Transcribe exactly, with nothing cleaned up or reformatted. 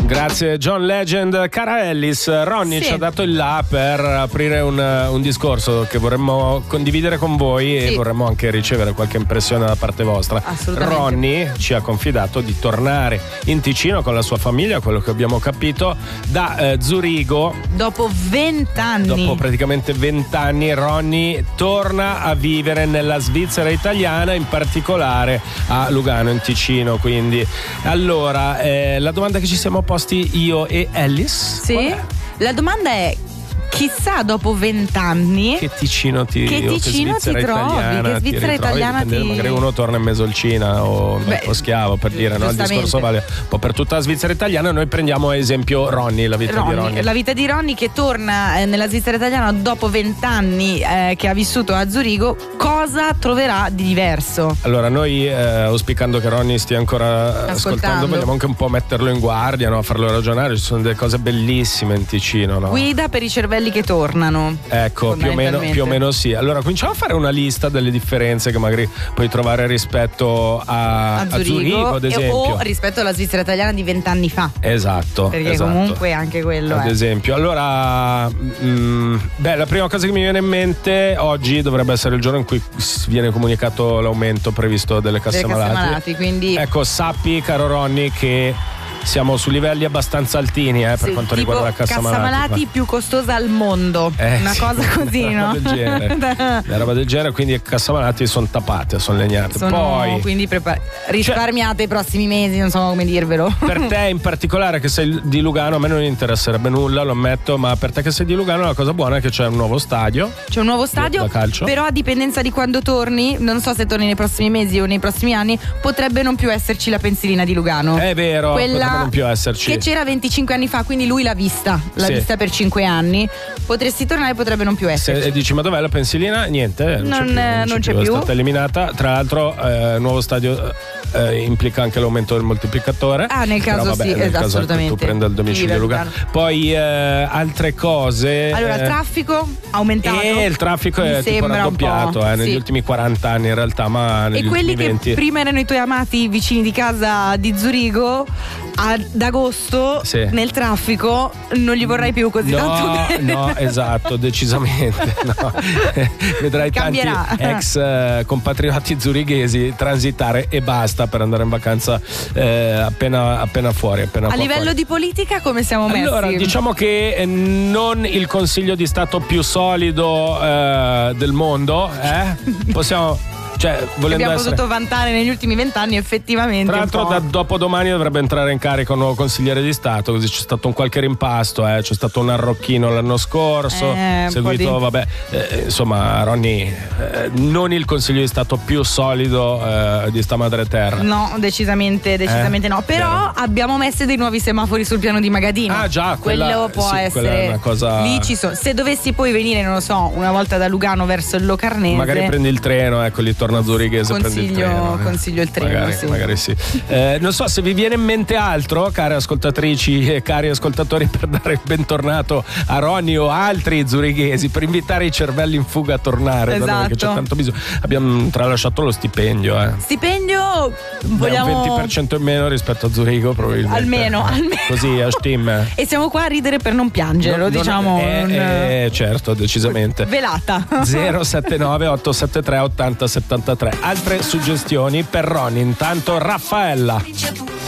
Grazie John Legend. Cara Ellis, Ronny Sì. ci ha dato il là per aprire un, un discorso che vorremmo condividere con voi Sì. e vorremmo anche ricevere qualche impressione da parte vostra. Assolutamente. Ronny ci ha confidato di tornare in Ticino con la sua famiglia, quello che abbiamo capito, da eh, Zurigo. Dopo vent'anni. Dopo praticamente vent'anni Ronny torna a vivere nella Svizzera italiana, in particolare a Lugano in Ticino. Quindi allora eh, la domanda che ci siamo posti io e Ellis, Sì. qual è? La domanda è: chissà dopo vent'anni Che Ticino ti Che o Ticino che Svizzera ti trovi, italiana che Svizzera ti ritrovi, italiana dipende, ti- magari uno torna in Mesolcina o Beh, o Schiavo, per dire, no? Il giustamente. discorso vale un po' per tutta la Svizzera italiana. Noi prendiamo a esempio Ronny, la vita Ronny, di Ronny. la vita di Ronny che torna eh, nella Svizzera italiana dopo vent'anni eh, che ha vissuto a Zurigo. Cosa troverà di diverso? Allora, noi eh, auspicando che Ronny stia ancora ascoltando, Ascoltando. vogliamo anche un po' metterlo in guardia, no? Farlo ragionare. Ci sono delle cose bellissime in Ticino, no? Guida per i cervelli che tornano. Ecco, più o, meno, più o meno sì. Allora, cominciamo a fare una lista delle differenze che magari puoi trovare rispetto a, A Zurigo, ad e- esempio. o rispetto alla Svizzera italiana di vent'anni fa. Esatto. Perché esatto. comunque anche quello Ad è. esempio, allora, mm, beh, la prima cosa che mi viene in mente, oggi dovrebbe essere il giorno in cui s- viene comunicato l'aumento previsto delle casse Delle casse malati. malati, quindi Ecco, sappi, caro Ronny, che siamo su livelli abbastanza altini eh, per sì, quanto tipo riguarda la cassa, cassa malati più costosa al mondo. Eh, Una sì, cosa così, una no? roba del genere. Una roba del genere, quindi cassa malati sono tappate, sono legnate. Sono Poi quindi prepa- risparmiate i prossimi mesi, non so come dirvelo. per te in particolare che sei di Lugano, a me non interesserebbe nulla, lo ammetto, ma per te che sei di Lugano la cosa buona è che c'è un nuovo stadio. C'è un nuovo stadio, da calcio. però a dipendenza di quando torni, non so se torni nei prossimi mesi o nei prossimi anni, potrebbe non più esserci la pensilina di Lugano. È vero, Quella potrebbe non più esserci. che c'era venticinque anni fa, quindi lui l'ha vista, l'ha Sì. vista per cinque anni. Potresti tornare, potrebbe non più esserci. Se dici ma dov'è la pensilina? Niente, non, Non, c'è più, eh, non c'è più. è stata eliminata. Tra l'altro eh, nuovo stadio eh, implica anche l'aumento del moltiplicatore. Ah, nel caso Però vabbè, sì, nel esatto, caso assolutamente. tu prenda il domicilio Vive Lugano. Lugano. Poi eh, altre cose. Allora, il eh, traffico aumentato. E il traffico Mi è tipo sembra un raddoppiato po', eh, negli sì. ultimi quaranta anni in realtà, ma negli E quelli ultimi che venti. prima erano i tuoi amati vicini di casa di Zurigo, ad agosto Sì. nel traffico non li vorrai più così No, tanto bene. no, esatto, decisamente. No. Vedrai Cambierà. tanti ex eh, compatrioti zurighesi transitare e basta per andare in vacanza eh, appena, appena fuori. Appena A qua livello fuori. di politica come siamo messi? Allora, diciamo che eh, non il consiglio di Stato più solido eh, del mondo, eh? Possiamo. Cioè, che volendo abbiamo essere. potuto vantare negli ultimi vent'anni effettivamente. Tra un l'altro po'. da dopodomani dovrebbe entrare in carica un nuovo consigliere di Stato, così c'è stato un qualche rimpasto, eh. C'è stato un arrocchino l'anno scorso, Eh, un seguito, po' di- vabbè, eh, insomma Ronny, eh, non il consiglio di Stato più solido eh, di sta madre terra. No, decisamente, decisamente Eh? no. Però Vero. abbiamo messo dei nuovi semafori sul piano di Magadino. Ah, già, quella- quello può sì, quella essere è una cosa- lì ci sono. Se dovessi poi venire, non lo so, una volta da Lugano verso il Locarnese. Magari prendi il treno, ecco, lì torna a Zurighese, prendi il Consiglio- treno. eh. consiglio il treno, Magari sì. magari sì. Eh, non so se vi viene in mente altro, care ascoltatrici e cari ascoltatori, per dare il bentornato a Ronny o altri zurighesi, per invitare i cervelli in fuga a tornare, dato Esatto. che c'è tanto bisogno. Abbiamo tralasciato lo stipendio, eh. Stipendio Beh, vogliamo un venti per cento in meno rispetto a Zurigo, probabilmente. Almeno, Eh, almeno. Così a Steam. E siamo qua a ridere per non piangere, lo Non- non- diciamo. eh, non- eh, certo, decisamente. Velata. zero sette nove otto sette tre otto zero sette tre. Altre suggestioni per Ronny? Intanto Raffaella.